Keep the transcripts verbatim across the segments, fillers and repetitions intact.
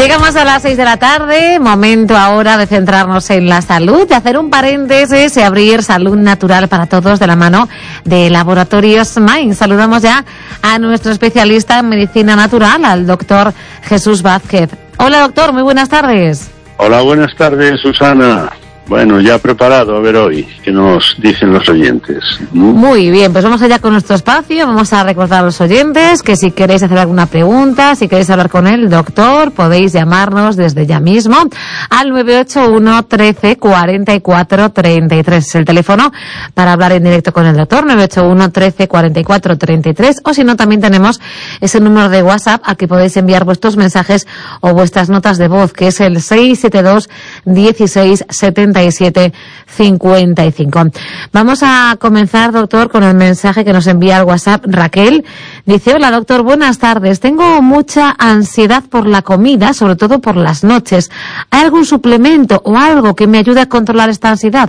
Llegamos a las seis de la tarde, momento ahora de centrarnos en la salud, de hacer un paréntesis y abrir salud natural para todos de la mano de Laboratorios Mind. Saludamos ya a nuestro especialista en medicina natural, al doctor Jesús Vázquez. Hola doctor, muy buenas tardes. Hola, buenas tardes, Susana. Bueno, ya preparado a ver hoy qué nos dicen los oyentes. Muy bien, pues vamos allá con nuestro espacio. Vamos a recordar a los oyentes que si queréis hacer alguna pregunta, si queréis hablar con el doctor, podéis llamarnos desde ya mismo al nueve ocho uno, trece, cuarenta y cuatro, treinta y tres. Es el teléfono para hablar en directo con el doctor, nueve ocho uno, trece, cuarenta y cuatro, treinta y tres. O si no, también tenemos ese número de WhatsApp al que podéis enviar vuestros mensajes o vuestras notas de voz, que es el seis siete dos, dieciséis, setenta y siete, cincuenta y cinco. Vamos a comenzar, doctor, con el mensaje que nos envía al WhatsApp Raquel. Dice: hola doctor, buenas tardes. Tengo mucha ansiedad por la comida, sobre todo por las noches. ¿Hay algún suplemento o algo que me ayude a controlar esta ansiedad?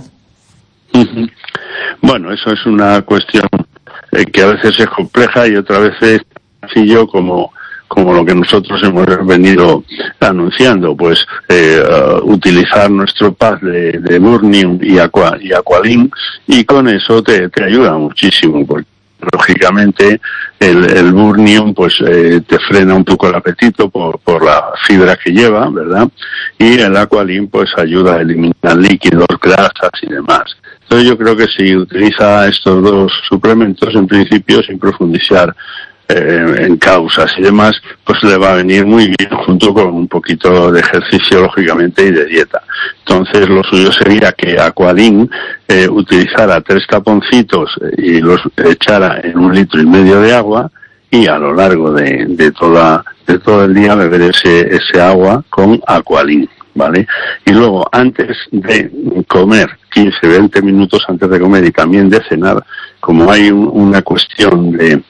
Bueno, eso es una cuestión eh, que a veces es compleja y otras veces sencillo, como como lo que nosotros hemos venido anunciando, pues eh, uh, utilizar nuestro pack de, de Burnium y, Aqua, y Aqualin, y con eso te, te ayuda muchísimo, porque lógicamente el, el Burnium pues eh, te frena un poco el apetito por, por la fibra que lleva, ¿verdad? Y el Aqualin pues ayuda a eliminar líquidos, grasas y demás. Entonces yo creo que si utiliza estos dos suplementos, en principio, sin profundizar Eh, en causas y demás, pues le va a venir muy bien junto con un poquito de ejercicio, lógicamente, y de dieta. Entonces lo suyo sería que Aqualin eh, utilizara tres taponcitos y los echara en un litro y medio de agua, y a lo largo de, de toda de todo el día beber ese ese agua con Aqualin, ¿vale? Y luego, antes de comer, quince, veinte minutos antes de comer y también de cenar, como hay un, una cuestión de